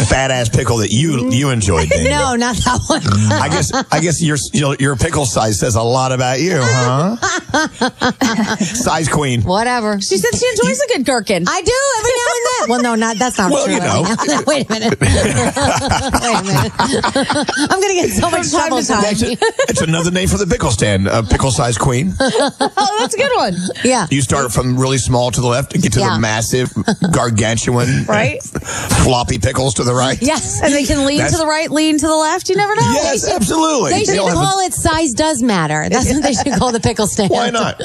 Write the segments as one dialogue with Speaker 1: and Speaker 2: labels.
Speaker 1: fat ass pickle that you enjoyed, Daniel.
Speaker 2: No, not that one.
Speaker 1: I guess your pickle size says a lot about you, huh? Size queen.
Speaker 2: Whatever.
Speaker 3: She said she enjoys a good gherkin.
Speaker 2: I do every now and then. Well, no, that's not
Speaker 1: Well,
Speaker 2: true.
Speaker 1: you know.
Speaker 2: Wait a minute. Wait a minute. I'm going to get so much trouble.
Speaker 1: It's another name for the pickle stand. Pickle size queen.
Speaker 3: Oh, that's a good one.
Speaker 2: Yeah.
Speaker 1: You start from really small to the left and get to the massive, gargantuan,
Speaker 3: right?
Speaker 1: Floppy pickles to the right.
Speaker 3: Yes, and they can lean to the right, lean to the left. You never know.
Speaker 1: Yes, absolutely.
Speaker 2: They should call it size does matter. That's what they should call the pickle stand.
Speaker 1: Why not?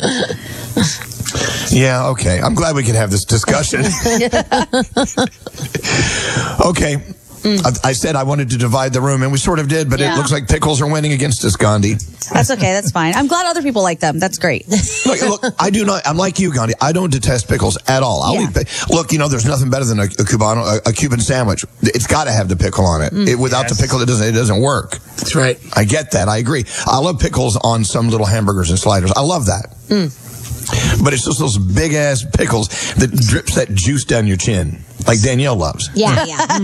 Speaker 1: Yeah, okay. I'm glad we can have this discussion. Okay. I said I wanted to divide the room, and we sort of did, but it looks like pickles are winning against us, Gandhi.
Speaker 3: That's okay. That's fine. I'm glad other people like them. That's great.
Speaker 1: Look, I do not. I'm like you, Gandhi. I don't detest pickles at all. I'll eat. Look, there's nothing better than a Cuban sandwich. It's got to have the pickle on it. Without the pickle, it doesn't work.
Speaker 4: That's right.
Speaker 1: I get that. I agree. I love pickles on some little hamburgers and sliders. I love that. But it's just those big ass pickles that drips that juice down your chin, like Danielle loves.
Speaker 2: Yeah.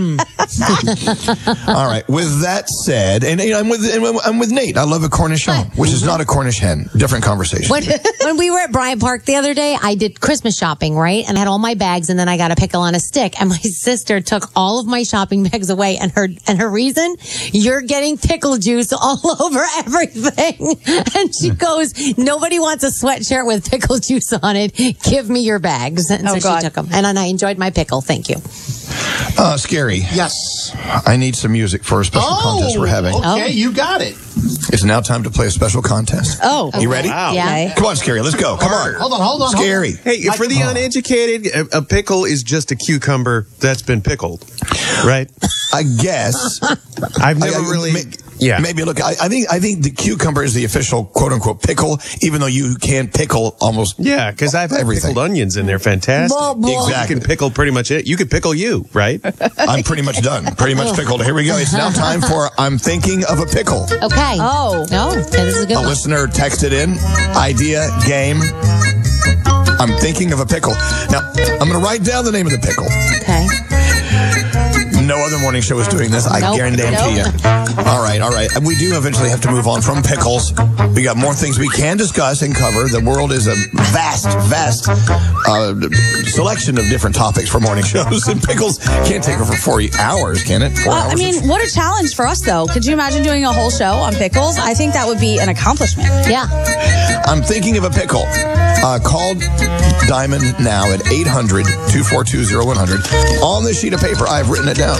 Speaker 1: All right. With that said, and I'm with Nate. I love a Cornichon, which is not a Cornish hen. Different conversation.
Speaker 2: When we were at Bryant Park the other day, I did Christmas shopping, right? And I had all my bags, and then I got a pickle on a stick. And my sister took all of my shopping bags away, and her reason, you're getting pickle juice all over everything. And she goes, nobody wants a sweatshirt with pickle juice on it. Give me your bags. And so she took them. And I enjoyed my pickle. Thank you.
Speaker 1: Scary.
Speaker 4: Yes.
Speaker 1: I need some music for a special contest we're having.
Speaker 4: Okay, you got it.
Speaker 1: It's now time to play a special contest.
Speaker 3: Oh.
Speaker 1: You ready?
Speaker 4: Wow.
Speaker 2: Yeah.
Speaker 1: Come on, Scary. Let's go. Come on.
Speaker 4: Hold on.
Speaker 1: Scary.
Speaker 5: Hey, for the uneducated, a pickle is just a cucumber that's been pickled, right?
Speaker 1: I guess.
Speaker 5: I've never really...
Speaker 1: Maybe look. I think the cucumber is the official quote unquote pickle, even though you can pickle almost.
Speaker 5: Yeah, because I've had
Speaker 1: everything.
Speaker 5: pickled onions and they're fantastic.
Speaker 1: Exactly.
Speaker 5: You can pickle pretty much it. You could pickle you, right?
Speaker 1: I'm pretty much done. Pretty much pickled. Here we go. It's now time for I'm thinking of a pickle.
Speaker 2: Okay.
Speaker 3: Oh.
Speaker 2: No. Okay, this is a good
Speaker 1: A
Speaker 2: one.
Speaker 1: listener texted in idea game. I'm thinking of a pickle. Now I'm going to write down the name of the pickle.
Speaker 2: Okay.
Speaker 1: No other morning show is doing this. I guarantee you. All right. And we do eventually have to move on from pickles. We got more things we can discuss and cover. The world is a vast selection of different topics for morning shows. And pickles can't take over 40 hours, can it? 4 hours.
Speaker 3: I mean, what a challenge for us, though. Could you imagine doing a whole show on pickles? I think that would be an accomplishment.
Speaker 2: Yeah.
Speaker 1: I'm thinking of a pickle. Call Diamond now at 800-242-0100. On this sheet of paper, I've written it down.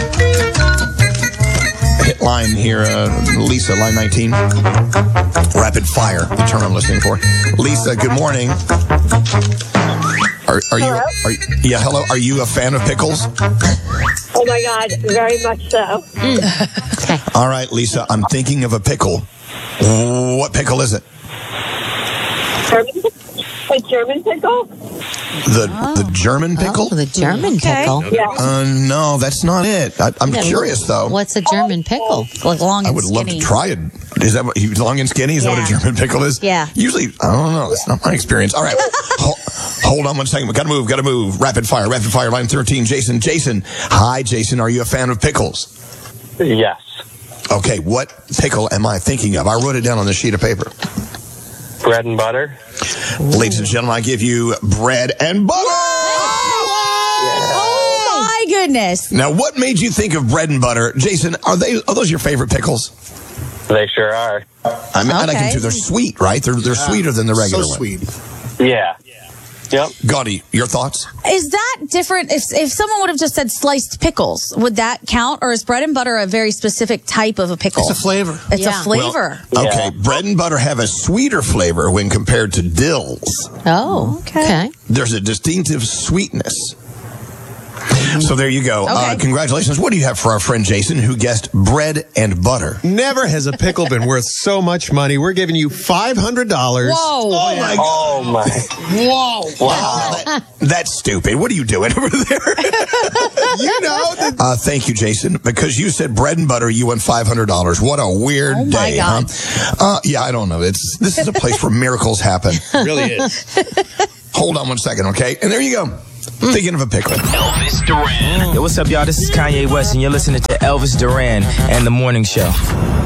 Speaker 1: Hit line here, Lisa, line 19. Rapid fire, the term I'm listening for. Lisa, good morning. Hello? Are you a fan of pickles?
Speaker 6: Oh my God, very much so.
Speaker 2: Okay.
Speaker 1: All right, Lisa, I'm thinking of a pickle. What pickle is it?
Speaker 6: A German pickle?
Speaker 1: The German pickle?
Speaker 2: Oh, the German pickle.
Speaker 6: Yeah.
Speaker 1: No, that's not it. I'm curious, though.
Speaker 2: What's a German pickle?
Speaker 3: Like long and
Speaker 1: I would love
Speaker 3: skinny.
Speaker 1: to try it. Is that what, long and skinny? Is that what a German pickle is?
Speaker 3: Yeah.
Speaker 1: Usually, I don't know. That's not my experience. All right. Hold on 1 second. We gotta move. Rapid fire, line 13. Jason. Hi, Jason. Are you a fan of pickles?
Speaker 7: Yes.
Speaker 1: Okay, what pickle am I thinking of? I wrote it down on this sheet of paper.
Speaker 7: Bread and butter.
Speaker 1: Ladies and gentlemen, I give you bread and butter.
Speaker 3: Oh my goodness.
Speaker 1: Now, what made you think of bread and butter? Jason, are those your favorite pickles?
Speaker 7: They sure are.
Speaker 1: I mean, I like them too. They're sweet, right? They're sweeter than the regular
Speaker 4: So
Speaker 1: one.
Speaker 4: sweet.
Speaker 7: Yeah. Yep.
Speaker 1: Gandhi, your thoughts?
Speaker 3: Is that different? If someone would have just said sliced pickles, would that count? Or is bread and butter a very specific type of a pickle?
Speaker 4: It's a flavor.
Speaker 3: It's a flavor.
Speaker 1: Well, okay,
Speaker 7: Yeah.
Speaker 1: bread and butter have a sweeter flavor when compared to dills.
Speaker 2: Oh, okay.
Speaker 1: There's a distinctive sweetness. So there you go.
Speaker 3: Okay.
Speaker 1: Congratulations. What do you have for our friend Jason, who guessed bread and butter?
Speaker 5: Never has a pickle been worth so much money. We're giving you $500.
Speaker 3: Whoa.
Speaker 1: Oh, my God.
Speaker 7: Oh, my.
Speaker 4: Whoa.
Speaker 7: Wow.
Speaker 1: That's stupid. What are you doing over there? Thank you, Jason. Because you said bread and butter, you won $500. What a weird
Speaker 3: my
Speaker 1: day,
Speaker 3: God.
Speaker 1: huh? Yeah, I don't know. This is a place where miracles happen.
Speaker 5: Really is.
Speaker 1: Hold on 1 second, okay? And there you go. Thinking of a pickle.
Speaker 8: Elvis Duran. Yo, what's up, y'all? This is Kanye West, and you're listening to Elvis Duran and The Morning Show.